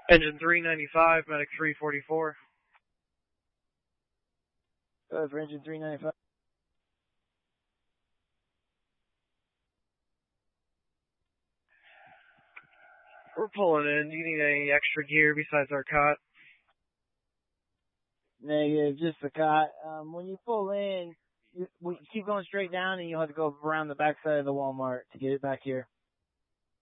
Engine 395, medic 344. Go ahead for engine 395. We're pulling in. Do you need any extra gear besides our cot? Negative, just the cot. When you pull in, we keep going straight down and you'll have to go around the backside of the Walmart to get it back here.